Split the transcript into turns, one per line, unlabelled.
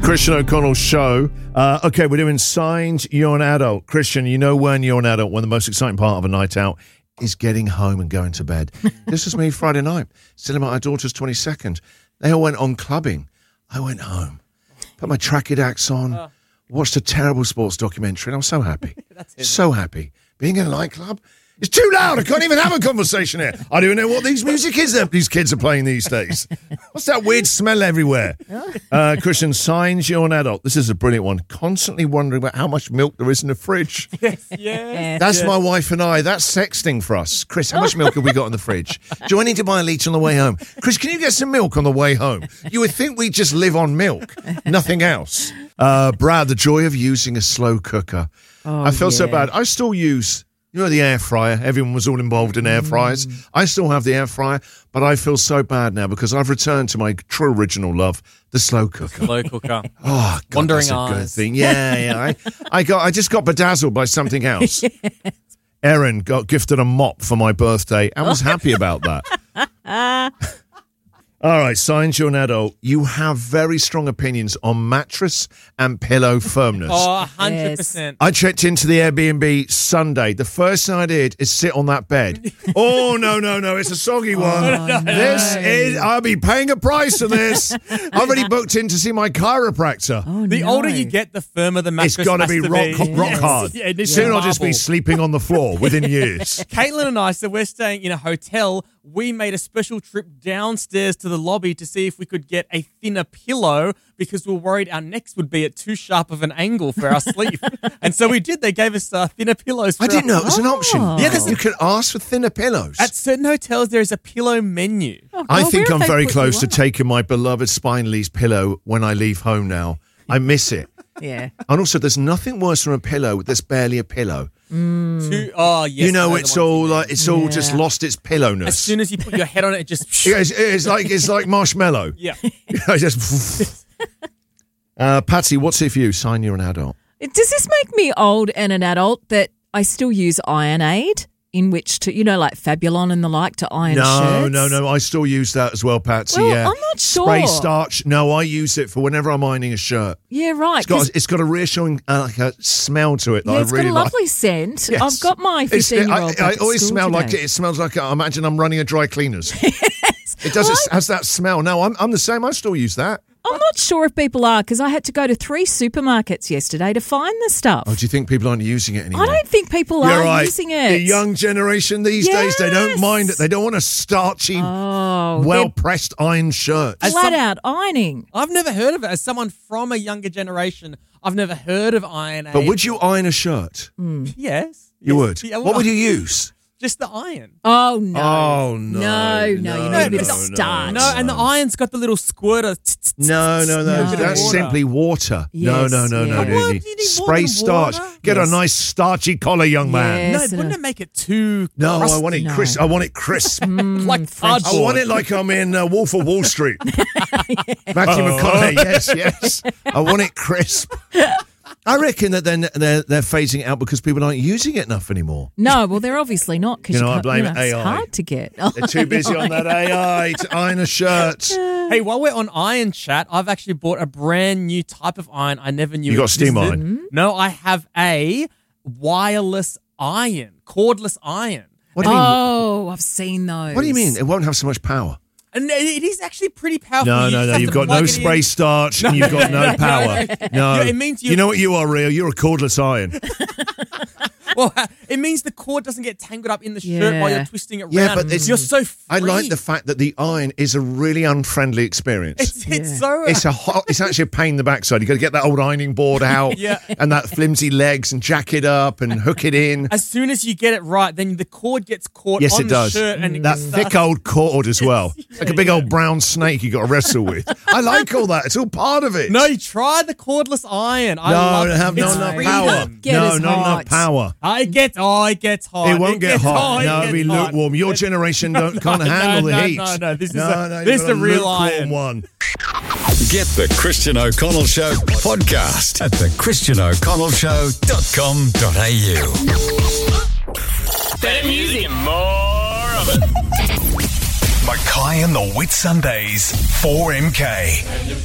Christian O'Connell Show. Okay, we're doing Signed, You're an Adult. Christian, you know when you're an adult, when the most exciting part of a night out is getting home and going to bed. This was me Friday night, celebrating my daughter's 22nd. They all went on clubbing. I went home, put my tracky dacks on, watched a terrible sports documentary, and I was so happy. So happy. Being in a nightclub, it's too loud. I can't even have a conversation here. I don't even know what these music is that these kids are playing these days. What's that weird smell everywhere? Christian, Signs, You're an Adult. This is a brilliant one. Constantly wondering about how much milk there is in the fridge.
Yes.
That's my wife and I. That's sexting for us. Chris, how much milk have we got in the fridge? Do I need to buy a litre on the way home? Chris, can you get some milk on the way home? You would think we just live on milk, nothing else. Brad, the joy of using a slow cooker. I feel so bad. I still use... You know, the air fryer. Everyone was all involved in air fryers. I still have the air fryer, but I feel so bad now because I've returned to my true original love, the slow cooker.
Slow cooker.
Oh, God,
Wandering
that's a
eyes.
good thing. Yeah. I just got bedazzled by something else. Yes. Erin got gifted a mop for my birthday and was happy about that. All right, Signs, You're an Adult. You have very strong opinions on mattress and pillow firmness.
Oh, 100%.
I checked into the Airbnb Sunday. The first thing I did is sit on that bed. Oh, no, it's a soggy one. I'll be paying a price for this. I've already booked in to see my chiropractor.
Oh,
The older you get, the firmer the mattress
It's got to
has
be rock hard.
Yeah, it needs
Soon
to
I'll just be
marble.
sleeping on the floor within years.
Caitlin and I, so we're staying in a hotel. We made a special trip downstairs to the lobby to see if we could get a thinner pillow because we were worried our necks would be at too sharp of an angle for our sleep. And so we did. They gave us thinner pillows.
I didn't know it was an option.
Yeah,
You can ask for thinner pillows.
At certain hotels, there is a pillow menu.
I
well,
think
where
I'm
have they
very
put
close
you
to
up?
taking my beloved Spineley's pillow when I leave home now. I miss it.
Yeah.
And also, there's nothing worse than a pillow that's barely a pillow.
Oh, yes.
You know,
I the
it's
ones
all
you mean.
like it's all just lost its pillowness.
As soon as you put your head on it, it just...
Yeah, it's like marshmallow.
Yeah.
You know, just. Patsy, what's it for you? Sign, You're an Adult.
Does this make me old and an adult that I still use Iron Aid in which to, like Fabulon and the like to iron shirts?
No. I still use that as well, Patsy.
Well,
yeah,
I'm not sure.
Spray starch. No, I use it for whenever I'm ironing a shirt.
Yeah, right.
It's got a reassuring like a smell to it that
it's
I really
got a
like.
lovely scent.
Yes.
I've got my 15-year-old.
I always smell like it. It smells like I imagine I'm running a dry cleaners. It does. It has that smell. No, I'm the same. I still use that.
I'm not sure if people are because I had to go to 3 supermarkets yesterday to find the stuff.
Oh, do you think people aren't using it anymore?
I don't think people
You're
are
right.
using it.
The young generation these days, they don't mind it. They don't want a starchy, well-pressed iron shirt.
Flat out ironing.
I've never heard of it. As someone from a younger generation, I've never heard of Iron Aid.
But would you iron a shirt?
Yes.
You would.
Yeah,
What would you use?
Just the iron.
Oh, no.
Oh, no.
No, you need a bit of
no,
starch.
No, and the iron's got the little squirter.
No. That's simply water.
Yes,
No.
yeah.
What? You need
Spray
more than
starch.
water?
Get a nice starchy collar, young man.
Yes.
No, wouldn't it make it too
No,
crusty?
I want it crisp. I want it crisp.
like
I
cardboard?
want it like I'm in Wolf of Wall Street. Matthew McConaughey, yes. I want it crisp. I reckon that then they're phasing it out because people aren't using it enough anymore.
No, well, they're obviously not because
I blame
it's
AI.
hard to get.
They're too busy on that AI to iron a shirt.
Hey, while we're on iron chat, I've actually bought a brand new type of iron I never knew
You got steam
existed.
iron?
No, I have a wireless iron, cordless iron.
What do you mean?
Oh, I've seen those.
What do you mean? It won't have so much power.
And it is actually pretty powerful.
No.
You just have
You've
to
got
plug
no
it in.
spray starch and you've got no power. No.
Yeah, it means
you know what you are, Rio? You're a cordless iron.
Well, it means the cord doesn't get tangled up in the shirt while you're twisting it around.
Yeah, but it's-
you're so free.
I like the fact that the iron is a really unfriendly experience.
It's so...
It's actually a pain in the backside. You've got to get that old ironing board out
Yeah.
and that flimsy legs and jack it up and hook it in.
As soon as you get it right, then the cord gets caught
Yes,
on
it
the
does.
shirt. And it
That
gets
thick old cord as well. Like a big old brown snake you got to wrestle with. I like all that. It's all part of it.
No, you try the cordless iron. I
No,
love
I have
it.
not
It's
enough
free.
power.
Get
No,
as
not
hot.
enough power.
It gets hot.
It won't get
gets
hot. No,
it
it'll be
gets hot.
lukewarm. Your generation can't handle the heat.
No, this is
you've got
the
a
real
lukewarm
iron.
one.
Get the Christian O'Connell Show podcast at thechristianoconnellshow.com.au.
Better music and more of it.
Mackay and the Whit Sundays, 4MK.